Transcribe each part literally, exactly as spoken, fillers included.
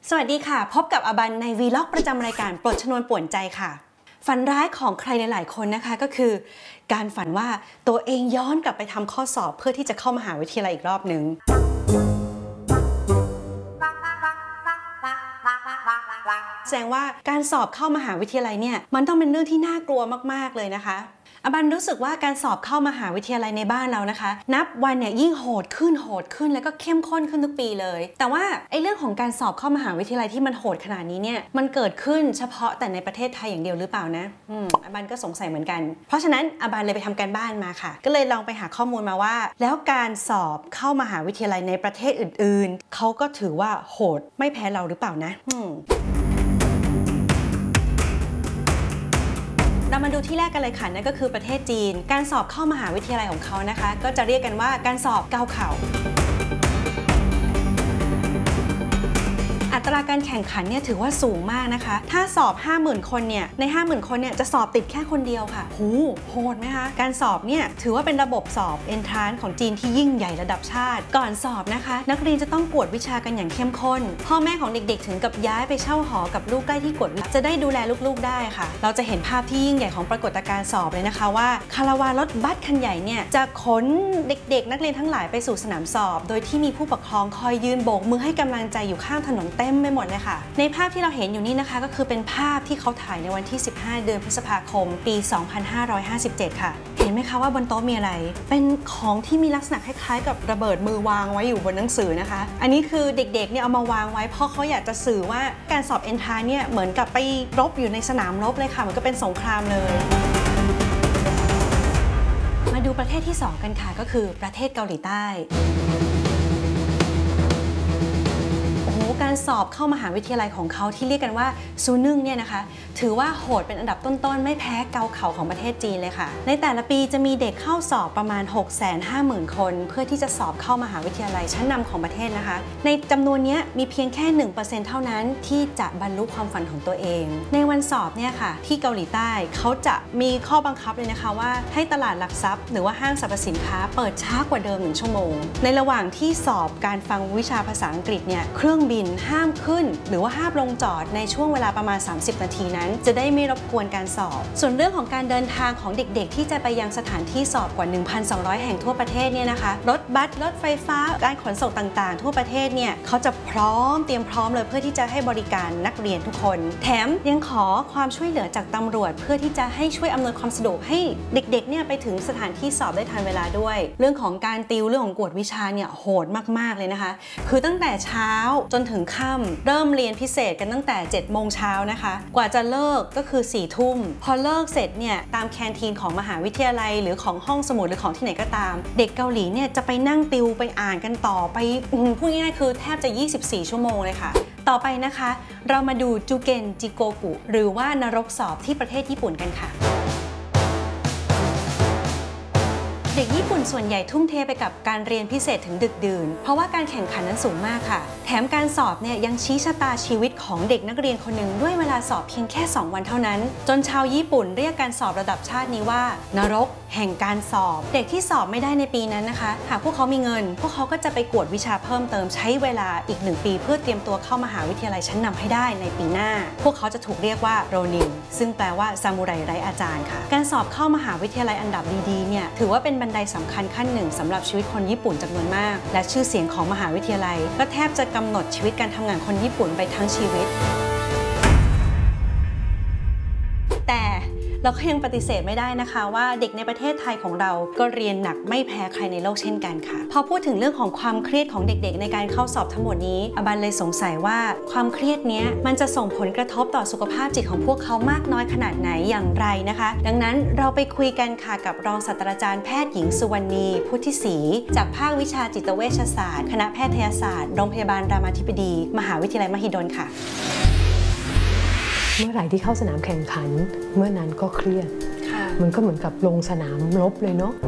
สวัสดีค่ะพบกับอบันในวีล็อกประจำรายการปลดชนวนป่วนใจค่ะฝันร้ายของใครหลายๆคนนะคะก็คือการฝันว่าตัวเองย้อนกลับไปทำข้อสอบเพื่อที่จะเข้ามหาวิทยาลัยอีกรอบนึงแสดงว่าการสอบเข้ามหาวิทยาลัยเนี่ยมันต้องเป็นเรื่องที่น่ากลัวมากๆเลยนะคะอบันรู้สึกว่าการสอบเข้ามหาวิทยาลัยในบ้านเรานะคะนับวันเนี่ยยิ่งโหดขึ้นโหดขึ้นแล้วก็เข้มข้นขึ้นทุกปีเลยแต่ว่าไอ้เรื่องของการสอบเข้ามหาวิทยาลัยที่มันโหดขนาดนี้เนี่ยมันเกิดขึ้นเฉพาะแต่ในประเทศไทยอย่างเดียวหรือเปล่านะอืมอบันก็สงสัยเหมือนกันเพราะฉะนั้นอบันเลยไปทำการบ้านมาค่ะก็เลยลองไปหาข้อมูลมาว่าแล้วการสอบเข้ามหาวิทยาลัยในประเทศอื่นๆเขาก็ถือว่าโหดไม่แพ้เราหรือเปล่านะอืมเรามาดูที่แรกกันเลยค่ะนั่นก็คือประเทศจีนการสอบเข้ามหาวิทยาลัยของเขานะคะก็จะเรียกกันว่าการสอบเกาเข่าอัตราการแข่งขันเนี่ยถือว่าสูงมากนะคะถ้าสอบ ห้าหมื่น คนเนี่ยใน ห้าหมื่น คนเนี่ยจะสอบติดแค่คนเดียวค่ะหูโหดไหมคะการสอบเนี่ยถือว่าเป็นระบบสอบ Entrance ของจีนที่ยิ่งใหญ่ระดับชาติก่อนสอบนะคะนักเรียนจะต้องกวดวิชากันอย่างเข้มข้นพ่อแม่ของเด็กๆถึงกับย้ายไปเช่าหอกับลูกใกล้ที่กวดจะได้ดูแลลูกๆได้ค่ะเราจะเห็นภาพที่ยิ่งใหญ่ของปรากฏการณ์สอบเลยนะคะว่าคาราวานรถบัสคันใหญ่เนี่ยจะขนเด็กๆนักเรียนทั้งหลายไปสู่สนามสอบโดยที่มีผู้ปกครองคอยยืนโบกมือให้กำลังใจอยู่ข้างถนนเต็มไปหมดเลยค่ะในภาพที่เราเห็นอยู่นี่นะคะก็คือเป็นภาพที่เขาถ่ายในวันที่สิบห้าเดือนพฤษภาคมปีสองพันห้าร้อยห้าสิบเจ็ดค่ะเห็นไหมคะว่าบนโต๊ะมีอะไรเป็นของที่มีลักษณะคล้ายๆกับระเบิดมือวางไว้อยู่บนหนังสือนะคะอันนี้คือเด็กๆเนี่ยเอามาวางไว้เพราะเขาอยากจะสื่อว่าการสอบเอนทรานซ์เนี่ยเหมือนกับไปรบอยู่ในสนามรบเลยค่ะเหมือนกับเป็นสงครามเลยมาดูประเทศที่สองกันค่ะก็คือประเทศเกาหลีใต้การสอบเข้ามหาวิทยาลัยของเขาที่เรียกกันว่าซูนึ่งเนี่ยนะคะถือว่าโหดเป็นอันดับต้นๆไม่แพ้เกาเข่าของประเทศจีนเลยค่ะในแต่ละปีจะมีเด็กเข้าสอบประมาณ หกแสนห้าหมื่น คนเพื่อที่จะสอบเข้ามหาวิทยาลัยชั้นนำของประเทศนะคะในจำนวนนี้มีเพียงแค่ หนึ่งเปอร์เซ็นต์ เท่านั้นที่จะบรรลุความฝันของตัวเองในวันสอบเนี่ยค่ะที่เกาหลีใต้เขาจะมีข้อบังคับเลยนะคะว่าให้ตลาดหลักทรัพย์หรือว่าห้างสรรพสินค้าเปิดช้ากว่าเดิมหนึ่งชั่วโมงในระหว่างที่สอบการฟังวิชาภาษาอังกฤษเนี่ยเครื่องบินห้ามขึ้นหรือว่าห้ามลงจอดในช่วงเวลาประมาณสามสิบนาทีนั้นจะได้ไม่รบกวนการสอบส่วนเรื่องของการเดินทางของเด็กๆที่จะไปยังสถานที่สอบกว่า หนึ่งพันสองร้อย แห่งทั่วประเทศเนี่ยนะคะรถบัสรถไฟฟ้าการขนส่งต่างๆทั่วประเทศเนี่ยเขาจะพร้อมเตรียมพร้อมเลยเพื่อที่จะให้บริการนักเรียนทุกคนแถมยังขอความช่วยเหลือจากตำรวจเพื่อที่จะให้ช่วยอำนวยความสะดวกให้เด็กๆเนี่ยไปถึงสถานที่สอบได้ทันเวลาด้วยเรื่องของการติวเรื่องของกวดวิชาเนี่ยโหดมากๆเลยนะคะคือตั้งแต่เช้าจนถึงค่ำเริ่มเรียนพิเศษกันตั้งแต่เจ็ดโมงเช้านะคะกว่าจะเลิกก็คือสี่ทุ่มพอเลิกเสร็จเนี่ยตามแคนทีนของมหาวิทยาลัยหรือของห้องสมุดหรือของที่ไหนก็ตามเด็กเกาหลีเนี่ยจะไปนั่งติวไปอ่านกันต่อไปพูดง่ายๆคือแทบจะยี่สิบสี่ชั่วโมงเลยค่ะต่อไปนะคะเรามาดูจูเกนจิโกกุหรือว่านรกสอบที่ประเทศญี่ปุ่นกันค่ะเด็กญี่ปุ่นส่วนใหญ่ทุ่มเทไปกับการเรียนพิเศษถึงดึกดื่นเพราะว่าการแข่งขันนั้นสูงมากค่ะแถมการสอบเนี่ยยังชี้ชะตาชีวิตของเด็กนักเรียนคนหนึ่งด้วยเวลาสอบเพียงแค่สองวันเท่านั้นจนชาวญี่ปุ่นเรียกการสอบระดับชาตินี้ว่านรกแห่งการสอบเด็กที่สอบไม่ได้ในปีนั้นนะคะหากพวกเขามีเงินพวกเขาก็จะไปกวดวิชาเพิ่มเติมใช้เวลาอีกหนึ่งปีเพื่อเตรียมตัวเข้ามหาวิทยาลัยชั้นนำให้ได้ในปีหน้าพวกเขาจะถูกเรียกว่าโรนินซึ่งแปลว่าซามูไรไร้อาจารย์ค่ะการสอบเข้ามหาวิทยาลัยอันดับดีๆเนี่ยถือว่าเป็นบันไดสำคัญขั้นหนึ่งสำหรับชีวิตคนญี่ปุ่นจำนวนมากและชื่อเสียงของมหาวิทยาลัยก็แทบจะกำหนดชีวิตการทำงานคนญี่ปุ่นไปทั้งชีวิตแต่เราก็ยังปฏิเสธไม่ได้นะคะว่าเด็กในประเทศไทยของเราก็เรียนหนักไม่แพ้ใครในโลกเช่นกันค่ะพอพูดถึงเรื่องของความเครียดของเด็กๆในการเข้าสอบทั้งหมดนี้อบันเลยสงสัยว่าความเครียดนี้มันจะส่งผลกระทบต่อสุขภาพจิตของพวกเขามากน้อยขนาดไหนอย่างไรนะคะดังนั้นเราไปคุยกันค่ะกับรองศาสตราจารย์แพทย์หญิงสุวรรณีพุทธิศรีจากภาควิชาจิตเวชศาสตร์คณะแพทยศาสตร์โรงพยาบาลรามาธิบดีมหาวิทยาลัยมหิดลค่ะเมื่อไหร่ที่เข้าสนามแข่งขันเมื่อนั้นก็เครียดมันก็เหมือนกับลงสนามรบเลยเนาะ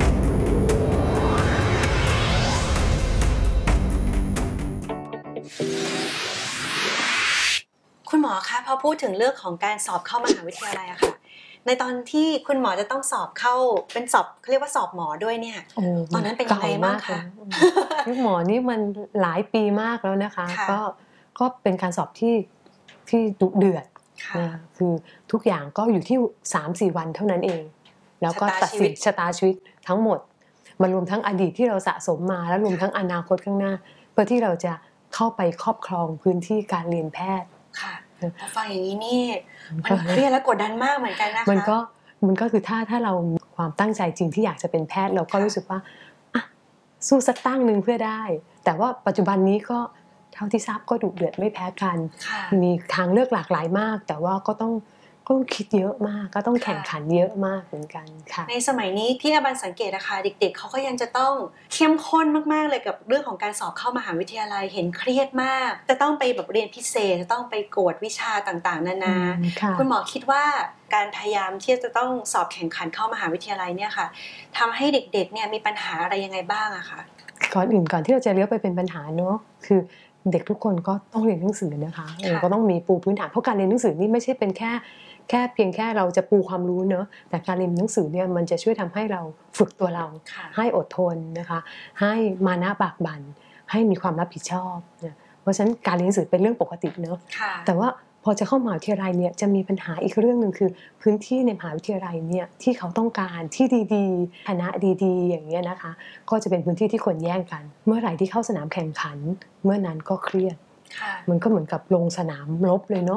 คุณหมอคะพอพูดถึงเรื่องของการสอบเข้ามหาวิทยาลัยอะค่ะในตอนที่คุณหมอจะต้องสอบเข้าเป็นสอบเขาเรียกว่าสอบหมอด้วยเนี่ยตอนนั้นเป็นยังไงบ้างคะหมอนี่มันหลายปีมากแล้วนะคะก็ก็เป็นการสอบที่ที่ดุเดือดนะคือทุกอย่างก็อยู่ที่ สามถึงสี่ วันเท่านั้นเองแล้วก็ตัดสินชะตาชีวิตทั้งหมดมันรวมทั้งอดีตที่เราสะสมมาแล้วรวมทั้งอนาคตข้างหน้าเพื่อที่เราจะเข้าไปครอบครองพื้นที่การเรียนแพทย์ค่ะพอฟังอย่างนี้นี่มันเครียดและกดดันมากเหมือนกันนะคะมันก็มันก็คือถ้าถ้าเรามีความตั้งใจจริงที่อยากจะเป็นแพทย์เราก็รู้สึกว่าอ่ะสู้สักตั้งหนึ่งเพื่อได้แต่ว่าปัจจุบันนี้ก็เท่าที่ทราบก็ดุเดือดไม่แพ้กันมีทางเลือกหลากหลายมากแต่ว่าก็ต้องก็ต้องคิดเยอะมากก็ต้องแข่งขันเยอะมากเหมือนกันค่ะในสมัยนี้ที่อาบันสังเกตนะคะเด็กๆเขาก็ยังจะต้องเข้มข้นมากๆเลยกับเรื่องของการสอบเข้ามหาวิทยาลัยเห็นเครียดมากจะต้องไปแบบเรียนพิเศษจะต้องไปกวดวิชาต่างๆนานาคุณหมอคิดว่าการพยายามที่จะต้องสอบแข่งขันเข้ามหาวิทยาลัยเนี่ยค่ะทำให้เด็กๆเนี่ยมีปัญหาอะไรยังไงบ้างอะคะก่อนอื่นก่อนที่เราจะเลี้ยวไปเป็นปัญหาเนาะคือเด็กทุกคนก็ต้องเรียนหนังสือนะคะเราก็ต้องมีปูพื้นฐานเพราะการเรียนหนังสือนี่ไม่ใช่เป็นแค่แค่เพียงแค่เราจะปูความรู้เนอะแต่การเรียนหนังสือเนี่ยมันจะช่วยทำให้เราฝึกตัวเราให้อดทนนะคะให้มานะบากบั่นให้มีความรับผิดชอบเนี่ยเพราะฉะนั้นการเรียนหนังสือเป็นเรื่องปกติเนอะแต่ว่าพอจะเข้ามหาวิทยาลัยเนี่ยจะมีปัญหาอีกเรื่องนึงคือพื้นที่ในมหาวิทยาลัยเนี่ยที่เขาต้องการที่ดีๆคณะดีๆอย่างเงี้ยนะคะก็จะเป็นพื้นที่ที่คนแย่งกันเมื่อไหร่ที่เข้าสนามแข่งขันเมื่อนั้นก็เครียดมันก็เหมือนกับลงสนามรบเลยเนาะ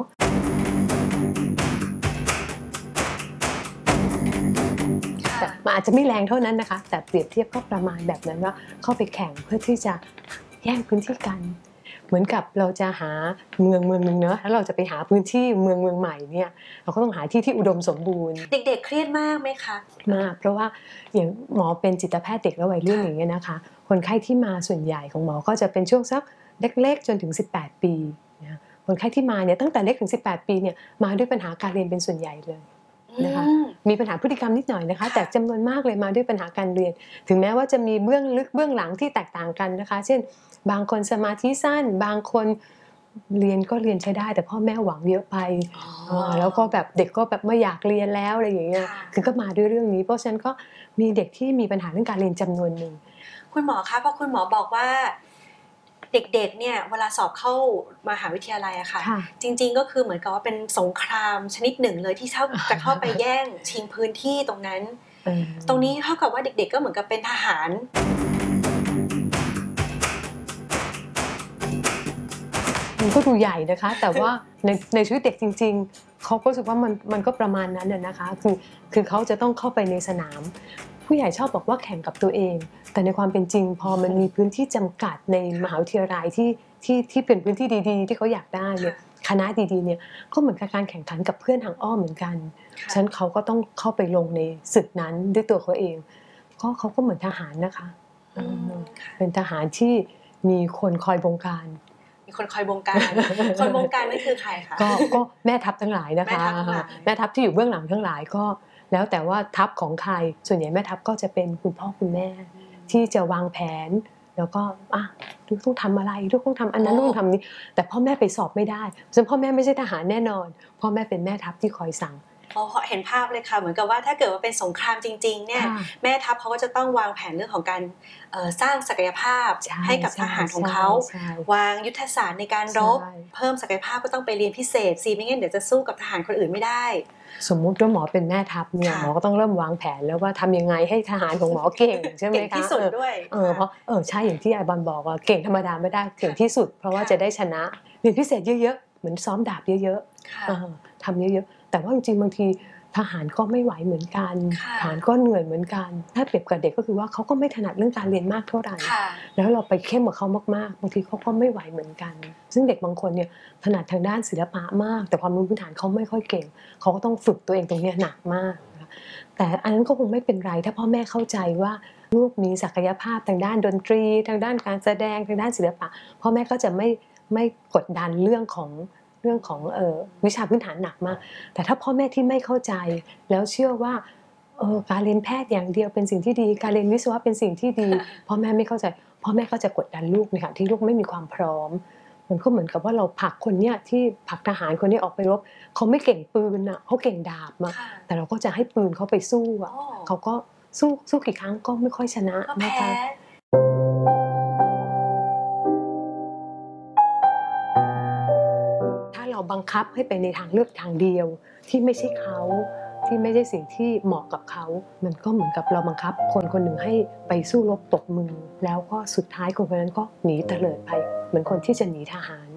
แต่มันอาจจะไม่แรงเท่านั้นนะคะแต่เปรียบเทียบก็ประมาณแบบนั้นว่าเข้าไปแข่งเพื่อที่จะแย่งพื้นที่กันเหมือนกับเราจะหาเมืองเมืองนึงเนอะแล้วเราจะไปหาพื้นที่เมืองเมืองใหม่เนี่ยเราก็ต้องหาที่ที่อุดมสมบูรณ์เด็กๆเครียดมากไหมคะมากเพราะว่าอย่างหมอเป็นจิตแพทย์เด็กและวัยรุ่นอย่างเงี้ยนะคะคนไข้ที่มาส่วนใหญ่ของหมอก็จะเป็นช่วงสักเล็กๆจนถึงสิบแปดปีนะคนไข้ที่มาเนี่ยตั้งแต่เล็กถึงสิบแปดปีเนี่ยมาด้วยปัญหาการเรียนเป็นส่วนใหญ่เลยนะคะมีปัญหาพฤติกรรมนิดหน่อยนะคะแต่จำนวนมากเลยมาด้วยปัญหาการเรียนถึงแม้ว่าจะมีเบื้องลึกเบื้องหลังที่แตกต่างกันนะคะเช่นบางคนสมาธิสั้นบางคนเรียนก็เรียนใช้ได้แต่พ่อแม่หวังเยอะไปแล้วก็แบบเด็กก็แบบไม่อยากเรียนแล้วอะไรอย่างเงี้ยคือก็มาด้วยเรื่องนี้เพราะฉะนั้นก็มีเด็กที่มีปัญหาเรื่องการเรียนจำนวนหนึ่งคุณหมอคะพอคุณหมอบอกว่าเด็กๆเนี่ยเวลาสอบเข้ามหาวิทยาลัยอะค่ะจริงๆก็คือเหมือนกับว่าเป็นสงครามชนิดหนึ่งเลยที่จะเข้าไปแย่งชิงพื้นที่ตรงนั้นตรงนี้เท่ากับว่าเด็กๆก็เหมือนกับเป็นทหารมันก็ดูใหญ่นะคะแต่ว่าในในชีวิตเด็กจริงๆเขาก็รู้สึกว่ามันมันก็ประมาณนั้นนะคะคือคือเขาจะต้องเข้าไปในสนามผู้ใหญ่ชอบบอกว่าแข่งกับตัวเองแต่ในความเป็นจริงพอมันมีพื้นที่จำกัดในมหาวิทยาลัยที่ที่ที่เป็นพื้นที่ดีๆที่เขาอยากได้เนี่ยคณะดีๆเนี่ยก็เหมือนกับการแข่งขันกับเพื่อนทางอ้อมเหมือนกันฉะนั้นเขาก็ต้องเข้าไปลงในศึกนั้นด้วยตัวเขาเองก็เขาก็เหมือนทหารนะคะเป็นทหารที่มีคนคอยบงการมีคนคอยบงการคนบงการนั่นคือใครคะก็ก็แม่ทัพทั้งหลายนะคะแม่ทัพที่อยู่เบื้องหลังทั้งหลายก็แล้วแต่ว่าทัพของใครส่วนใหญ่แม่ทัพก็จะเป็นคุณพ่อคุณแม่ที่จะวางแผนแล้วก็อ่ะลูกต้องทำอะไรลูกต้องทำอันนั้นลูกต้องทำนี้แต่พ่อแม่ไปสอบไม่ได้ซึ่งพ่อแม่ไม่ใช่ทหารแน่นอนพ่อแม่เป็นแม่ทัพที่คอยสั่งอ๋อเห็นภาพเลยค่ะเหมือนกับว่าถ้าเกิดว่าเป็นสงครามจริงๆเนี่ยแม่ทัพเขาก็จะต้องวางแผนเรื่องของการสร้างศักยภาพให้กับทหารของเขาวางยุทธศาสตร์ในการรบเพิ่มศักยภาพก็ต้องไปเรียนพิเศษสิไม่งั้นเดี๋ยวจะสู้กับทหารคนอื่นไม่ได้สมมุติว่าหมอเป็นแม่ทัพเนี่ยหมอก็ต้องเริ่มวางแผนแล้วว่าทำยังไงให้ทหารของหมอเก่งใช่ไหมคะเก่งที่สุดด้วยเออเพราะเออใช่อย่างที่ไอบอลบอกว่าเก่งธรรมดาไม่ได้เก่งที่สุดเพราะว่าจะได้ชนะเรียนพิเศษเยอะๆเหมือนซ้อมดาบเยอะๆทำเยอะๆแต่ว่าจริงๆบางทีทหารก็ไม่ไหวเหมือนกันทหารก็เหนื่อยเหมือนกันถ้าเปรียบกับเด็กก็คือว่าเขาก็ไม่ถนัดเรื่องการเรียนมากเท่าไหร่แล้วเราไปเข้มกับเขามากๆบางทีเขาก็ไม่ไหวเหมือนกันซึ่งเด็กบางคนเนี่ยถนัดทางด้านศิลปะมากแต่ความรู้พื้นฐานเขาไม่ค่อยเก่งเขาก็ต้องฝึกตัวเองตรงนี้หนักมากแต่อันนั้นก็คงไม่เป็นไรถ้าพ่อแม่เข้าใจว่าลูกมีศักยภาพทางด้านดนตรีทางด้านการแสดงทางด้านศิลปะพ่อแม่ก็จะไม่ไม่กดดันเรื่องของเรื่องของเอ่อวิชาพื้นฐานหนักมากแต่ถ้าพ่อแม่ที่ไม่เข้าใจแล้วเชื่อว่าเออการเรียนแพทย์อย่างเดียวเป็นสิ่งที่ดีการเรียนวิศวะเป็นสิ่งที่ดีพ่อแม่ไม่เข้าใจพ่อแม่ก็จะกดดันลูกในขณะที่ลูกไม่มีความพร้อมมันก็เหมือนกับว่าเราผลักคนเนี้ยที่ผลักทหารคนนี้ออกไปรบเขาไม่เก่งปืนอ่ะเขาเก่งดาบมาแต่เราก็จะให้ปืนเขาไปสู้อ่ะเขาก็สู้สู้กี่ครั้งก็ไม่ค่อยชนะนะคะเราบังคับให้ไปในทางเลือกทางเดียวที่ไม่ใช่เขาที่ไม่ใช่สิ่งที่เหมาะกับเขามันก็เหมือนกับเราบังคับคนคนหนึ่งให้ไปสู้รบตกมือแล้วก็สุดท้ายคนคนนั้นก็หนีเตลิดไปเหมือนคนที่จะหนีทหาร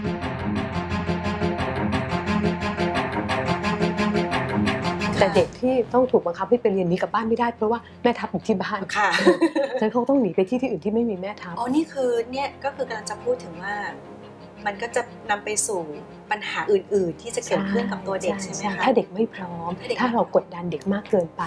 แต่เด็กที่ต้องถูกบังคับให้ไปเรียนนี้กลับบ้านไม่ได้เพราะว่าแม่ทัพอยู่ที่บ้านค่ะฉะนั้นเขาต้องหนีไปที่ที่อื่นที่ไม่มีแม่ทัพอ๋อนี่คือเนี่ยก็คือกำลังจะพูดถึงว่ามันก็จะนำไปสู่ปัญหาอื่นๆที่จะเกิดขึ้นกับตัวเด็กใช่ไหมคะถ้าเด็กไม่พร้อมถ้าเรากดดันเด็กมากเกินไป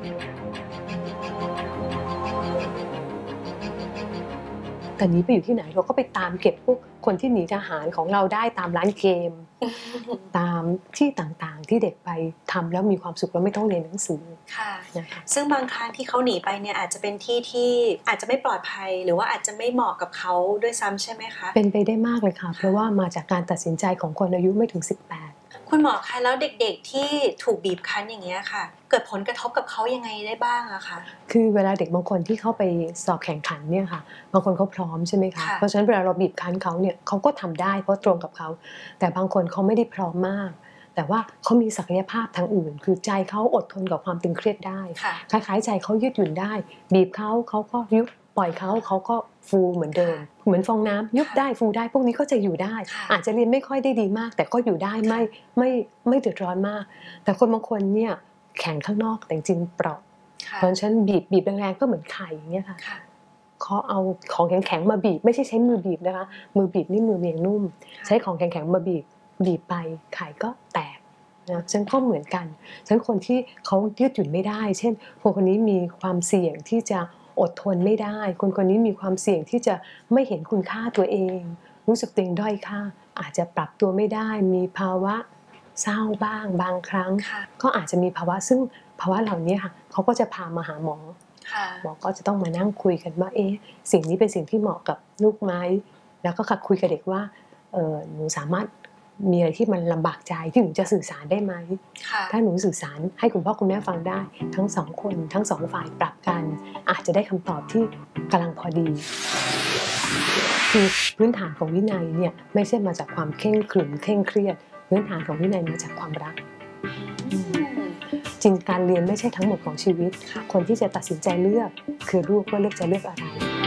แต่หนีไปอยู่ที่ไหนเราก็ไปตามเก็บพวกคนที่หนีทหารของเราได้ตามร้านเกมตามที่ต่างๆที่เด็กไปทำแล้วมีความสุขแล้วไม่ต้องเรียนหนังสือค่ะซึ่งบางครั้งที่เขาหนีไปเนี่ยอาจจะเป็นที่ที่อาจจะไม่ปลอดภัยหรือว่าอาจจะไม่เหมาะกับเขาด้วยซ้ำใช่ไหมคะเป็นไปได้มากเลยค่ะเพราะว่ามาจากการตัดสินใจของคนอายุไม่ถึงสิบแปดคุณหมอคะแล้วเด็กๆที่ถูกบีบคั้นอย่างเงี้ยค่ะเกิดผลกระทบกับเขายังไงได้บ้างอะคะคือเวลาเด็กบางคนที่เข้าไปสอบแข่งขันเนี่ยค่ะบางคนเขาพร้อมใช่ไหมคะเพราะฉะนั้นเวลาเราบีบคั้นเขาเนี่ยเขาก็ทำได้เพราะตรงกับเขาแต่บางคนเขาไม่ได้พร้อมมากแต่ว่าเขามีศักยภาพทางอื่นคือใจเขาอดทนกับความตึงเครียดได้คล้ายๆใจเขายืดหยุ่นได้บีบเขาเขาก็ยุบปล่อยเขาเขาก็ฟูเหมือนเดิมเหมือนฟองน้ำยุบได้ฟูได้พวกนี้ก็จะอยู่ได้อาจจะเรียนไม่ค่อยได้ดีมากแต่ก็อยู่ได้ไม่ไม่ไม่เดือดร้อนมากแต่คนบางคนเนี่ยแข็งข้างนอกแต่จริงเปราะเพราะฉะนั้นบีบบีบแรงๆก็เหมือนไข่อย่างเงี้ยค่ะเขาเอาของแข็งๆมาบีบไม่ใช่ใช้มือบีบนะคะมือบีบนี่มือเมียงนุ่มใช้ของแข็งๆมาบีบบีบไปไข่ก็แตกนะฉันก็เหมือนกันฉันคนที่เขายืดหยุ่นไม่ได้เช่นคนคนนี้มีความเสี่ยงที่จะอดทนไม่ได้คนคนนี้มีความเสี่ยงที่จะไม่เห็นคุณค่าตัวเองรู้สึกตัวเองด้อยค่าอาจจะปรับตัวไม่ได้มีภาวะเศร้าบ้างบางครั้งก็อาจจะมีภาวะซึ่งภาวะเหล่านี้ค่ะเขาก็จะพามาหาหมอหมอก็จะต้องมานั่งคุยกันว่าเอ๊ะสิ่งนี้เป็นสิ่งที่เหมาะกับลูกไหมแล้วก็คุยกับเด็กว่าเออหนูสามารถมีอะไรที่มันลำบากใจที่หนูจะสื่อสารได้ไหมถ้าหนูสื่อสารให้คุณพ่อคุณแม่ฟังได้ทั้งสองคนทั้งสองฝ่ายปรับกันอาจจะได้คำตอบที่กำลังพอดีคือพื้นฐานของวินัยเนี่ยไม่ใช่มาจากความเคร่งขรึมเคร่งเครียดพื้นฐานของวินัยมาจากความรักจริงการเรียนไม่ใช่ทั้งหมดของชีวิตคนที่จะตัดสินใจเลือกคือลูกว่าเลือกจะเลือกอะไร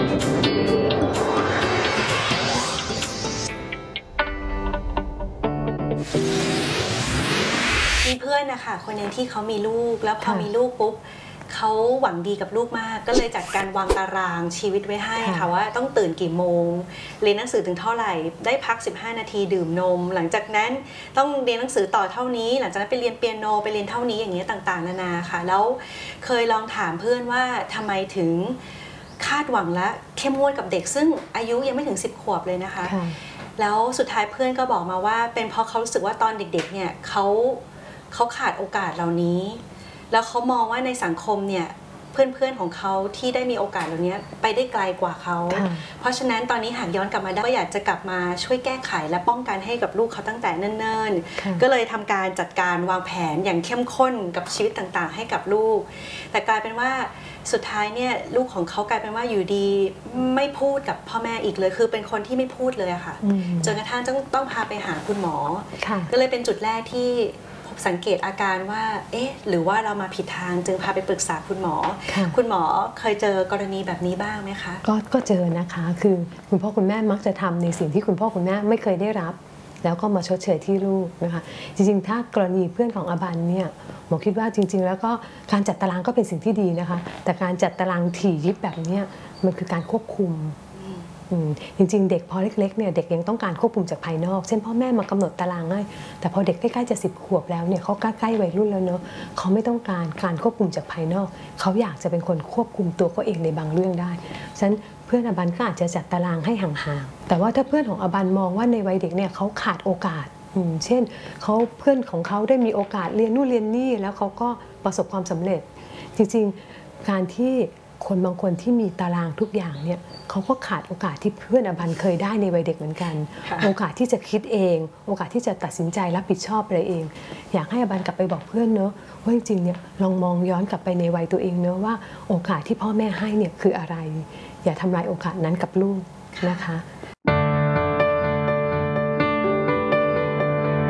มีเพื่อนนะคะคนหนึ่งที่เขามีลูกแล้วพอมีลูกปุ๊บเขาหวังดีกับลูกมากก็เลยจัดการวางตารางชีวิตไว้ให้ค่ะว่าต้องตื่นกี่โมงเรียนหนังสือถึงเท่าไหร่ได้พักสิบห้านาทีดื่มนมหลังจากนั้นต้องเรียนหนังสือต่อเท่านี้หลังจากนั้นไปเรียนเปียโนไปเรียนเท่านี้อย่างเงี้ยต่างๆนานาค่ะแล้วเคยลองถามเพื่อนว่าทำไมถึงคาดหวังและเข้มงวดกับเด็กซึ่งอายุยังไม่ถึงสิบขวบเลยนะคะแล้วสุดท้ายเพื่อนก็บอกมาว่าเป็นเพราะเขารู้สึกว่าตอนเด็กๆเนี่ยเขาเขาขาดโอกาสเหล่านี้แล้วเขามองว่าในสังคมเนี่ยเพื่อนๆของเขาที่ได้มีโอกาสเหล่านี้ไปได้ไกลกว่าเขาเพราะฉะนั้นตอนนี้หากย้อนกลับมาได้ก็อยากจะกลับมาช่วยแก้ไขและป้องกันให้กับลูกเขาตั้งแต่เนิ่นๆก็เลยทำการจัดการวางแผนอย่างเข้มข้นกับชีวิตต่างๆให้กับลูกแต่กลายเป็นว่าสุดท้ายเนี่ยลูกของเขากลายเป็นว่าอยู่ดีไม่พูดกับพ่อแม่อีกเลยคือเป็นคนที่ไม่พูดเลยอะค่ะจนกระทั่งต้องต้องพาไปหาคุณหมอก็เลยเป็นจุดแรกที่สังเกตอาการว่าเอ๊ะหรือว่าเรามาผิดทางจึงพาไปปรึกษาคุณหมอคุณหมอเคยเจอกรณีแบบนี้บ้างไหมคะก็ก็เจอนะคะคือคุณพ่อคุณแม่มักจะทำในสิ่งที่คุณพ่อคุณแม่ไม่เคยได้รับแล้วก็มาชดเชยที่ลูกนะคะจริงๆถ้ากรณีเพื่อนของอบันเนี่ยหมอคิดว่าจริงๆแล้วก็การจัดตารางก็เป็นสิ่งที่ดีนะคะแต่การจัดตารางถี่ยิบแบบนี้มันคือการควบคุมจริงๆเด็กพอเล็กๆเนี่ยเด็กยังต้องการควบคุมจากภายนอกเช่นพ่อแม่มากำหนดตารางให้แต่พอเด็กใกล้ๆจะสิบขวบแล้วเนี่ยเขาใกล้ๆวัยรุ่นแล้วเนาะเขาไม่ต้องการการควบคุมจากภายนอกเขาอยากจะเป็นคนควบคุมตัวเขาเองในบางเรื่องได้ฉะนั้นเพื่อนอบันก็อาจจะจัดตารางให้ห่างๆแต่ว่าถ้าเพื่อนของอบันมองว่าในวัยเด็กเนี่ยเขาขาดโอกาสเช่นเขาเพื่อนของเขาได้มีโอกาสเรียนนู่นเรียนนี่แล้วเขาก็ประสบความสำเร็จจริงๆการที่คนบางคนที่มีตารางทุกอย่างเนี่ยเขาก็ขาดโอกาสที่เพื่อนอบันเคยได้ในวัยเด็กเหมือนกันโอกาสที่จะคิดเองโอกาสที่จะตัดสินใจรับผิดชอบอะไรเองอยากให้อบันกลับไปบอกเพื่อนเนอะว่าจริงๆเนี่ยลองมองย้อนกลับไปในวัยตัวเองเนอะว่าโอกาสที่พ่อแม่ให้เนี่ยคืออะไรอย่าทำลายโอกาสนั้นกับลูกนะคะ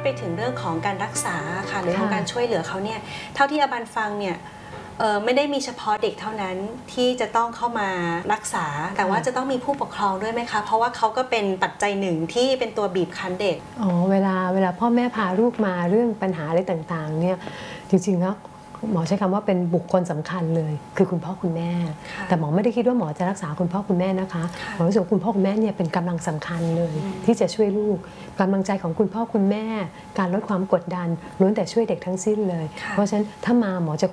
ไปถึงเรื่องของการรักษาค่ะหรือของการช่วยเหลือเขาเนี่ยเท่าที่อาบันฟังเนี่ยเออไม่ได้มีเฉพาะเด็กเท่านั้นที่จะต้องเข้ามารักษาแต่ว่าจะต้องมีผู้ปกครองด้วยไหมคะเพราะว่าเขาก็เป็นปัจจัยหนึ่งที่เป็นตัวบีบคั้นเด็กอ๋อเวลาเวลาพ่อแม่พาลูกมาเรื่องปัญหาอะไรต่างๆเนี่ยจริงๆแล้วหมอใช้คำว่าเป็นบุคคลสำคัญเลยคือคุณพ่อคุณแม่แต่หมอไม่ได้คิดว่าหมอจะรักษาคุณพ่อคุณแม่นะคะหมอรู้สึกว่าคุณพ่อคุณแม่เนี่ยเป็นกำลังสำคัญเลยที่จะช่วยลูกกำลังใจของคุณพ่อคุณแม่การลดความกดดันล้วนแต่ช่วยเด็กทั้งสิ้นเลยเพราะฉะนั้นถ้ามาหมอจะ